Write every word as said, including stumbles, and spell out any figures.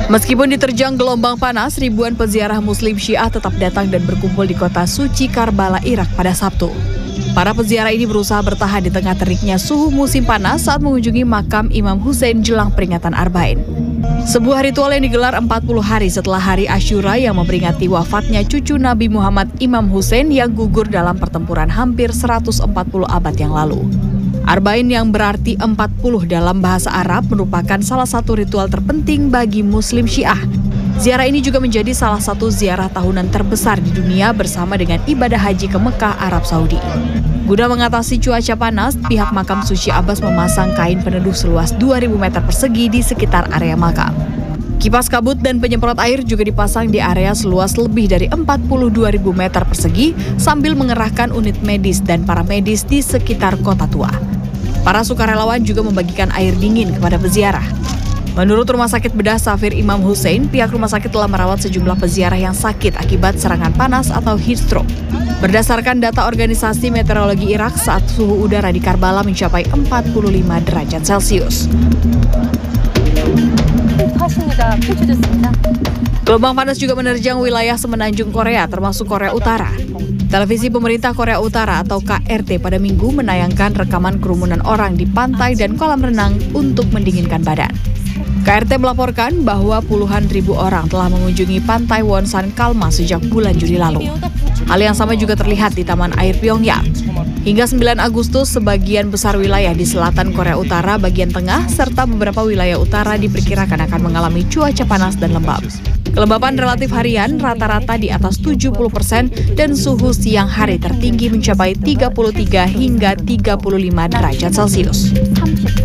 Meskipun diterjang gelombang panas, ribuan peziarah Muslim Syiah tetap datang dan berkumpul di kota suci Karbala, Irak pada Sabtu. Para peziarah ini berusaha bertahan di tengah teriknya suhu musim panas saat mengunjungi makam Imam Hussein jelang peringatan Arba'in. Sebuah ritual yang digelar empat puluh hari setelah hari Asyura yang memperingati wafatnya cucu Nabi Muhammad Imam Hussein yang gugur dalam pertempuran hampir seratus empat puluh abad yang lalu. Arba'in yang berarti empat puluh dalam bahasa Arab merupakan salah satu ritual terpenting bagi Muslim Syiah. Ziarah ini juga menjadi salah satu ziarah tahunan terbesar di dunia bersama dengan ibadah haji ke Mekah, Arab Saudi. Guna mengatasi cuaca panas, pihak makam suci Abbas memasang kain peneduh seluas dua ribu meter persegi di sekitar area makam. Kipas kabut dan penyemprot air juga dipasang di area seluas lebih dari empat puluh dua ribu meter persegi sambil mengerahkan unit medis dan paramedis di sekitar kota tua. Para sukarelawan juga membagikan air dingin kepada peziarah. Menurut Rumah Sakit Bedah Safir Imam Hussein, pihak rumah sakit telah merawat sejumlah peziarah yang sakit akibat serangan panas atau heat stroke. Berdasarkan data Organisasi Meteorologi Irak, saat suhu udara di Karbala mencapai empat puluh lima derajat Celcius. Gelombang panas juga menerjang wilayah semenanjung Korea, termasuk Korea Utara. Televisi pemerintah Korea Utara atau K R T pada Minggu menayangkan rekaman kerumunan orang di pantai dan kolam renang untuk mendinginkan badan. K R T melaporkan bahwa puluhan ribu orang telah mengunjungi pantai Wonsan Kalma sejak bulan Juli lalu. Hal yang sama juga terlihat di Taman Air Pyongyang. Hingga sembilan Agustus, sebagian besar wilayah di selatan Korea Utara bagian tengah serta beberapa wilayah utara diperkirakan akan mengalami cuaca panas dan lembab. Kelembapan relatif harian rata-rata di atas tujuh puluh persen dan suhu siang hari tertinggi mencapai tiga puluh tiga hingga tiga puluh lima derajat Celcius.